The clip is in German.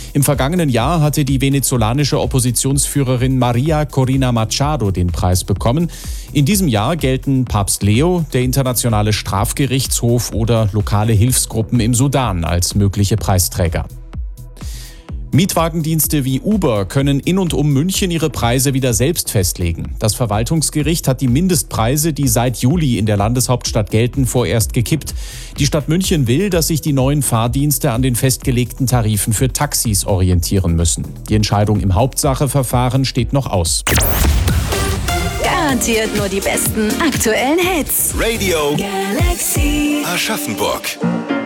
Im vergangenen Jahr hatte die venezolanische Oppositionsführerin Maria Corina Machado den Preis bekommen. In diesem Jahr gelten Papst Leo, der Internationale Strafgerichtshof oder lokale Hilfsgruppen im Sudan als mögliche Preisträger. Mietwagendienste wie Uber können in und um München ihre Preise wieder selbst festlegen. Das Verwaltungsgericht hat die Mindestpreise, die seit Juli in der Landeshauptstadt gelten, vorerst gekippt. Die Stadt München will, dass sich die neuen Fahrdienste an den festgelegten Tarifen für Taxis orientieren müssen. Die Entscheidung im Hauptsacheverfahren steht noch aus. Garantiert nur die besten aktuellen Hits. Radio Galaxy Aschaffenburg.